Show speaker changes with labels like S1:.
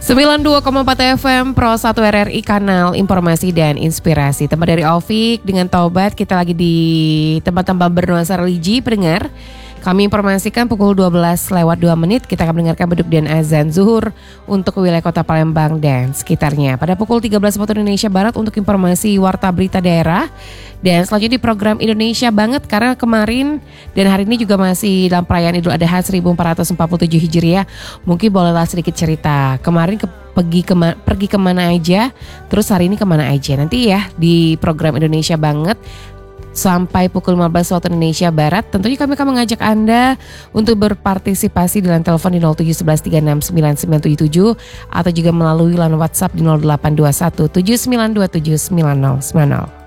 S1: 92,4 FM Pro 1 RRI, kanal informasi dan inspirasi. Tempat dari Aufik dengan Taubat. Kita lagi di tempat-tempat bernuansa religi, pendengar. Kami informasikan pukul 12:02 kita akan mendengarkan beduk dan azan zuhur untuk wilayah kota Palembang dan sekitarnya. Pada pukul 13 waktu Indonesia Barat untuk informasi warta berita daerah. Dan selanjutnya di program Indonesia Banget, karena kemarin dan hari ini juga masih dalam perayaan Idul Adha 1447 Hijriah. Mungkin bolehlah sedikit cerita. Kemarin pergi kemana aja, terus hari ini kemana aja. Nanti ya di program Indonesia Banget sampai pukul 15 waktu Indonesia Barat. Tentunya kami akan mengajak Anda untuk berpartisipasi dalam telepon di 0711369977 atau juga melalui line WhatsApp di 0821 7927 9090.